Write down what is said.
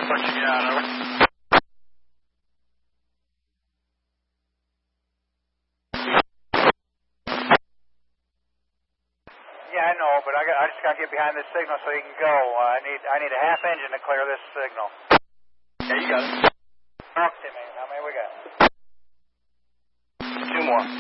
What you got, over? Yeah, I know, but I just got to get behind this signal so you can go. I need a half engine to clear this signal. Yeah, you got it. Talk to me. How many we got? 2 more.